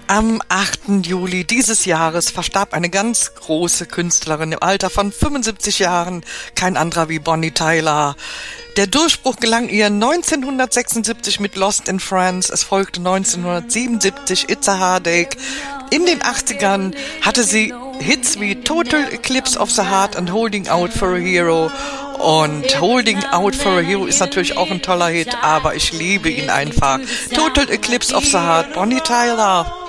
Am 8. Juli dieses Jahres verstarb eine ganz große Künstlerin im Alter von 75 Jahren, kein anderer wie Bonnie Tyler. Der Durchbruch gelang ihr 1976 mit Lost in France, es folgte 1977 It's a Heartache. In den 80ern hatte sie Hits wie Total Eclipse of the Heart und Holding Out for a Hero. Und Holding Out for a Hero ist natürlich auch ein toller Hit, aber ich liebe ihn einfach. Total Eclipse of the Heart, Bonnie Tyler.